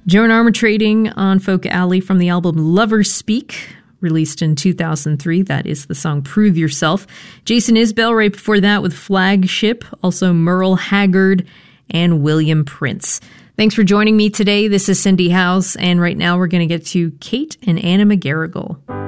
Joan Armatrading on Folk Alley from the album Lovers Speak, released in 2003. That is the song Prove Yourself. Jason Isbell right before that with Flagship, also Merle Haggard and William Prince. Thanks for joining me today. This is Cindy House, and right now we're going to get to Kate and Anna McGarrigle.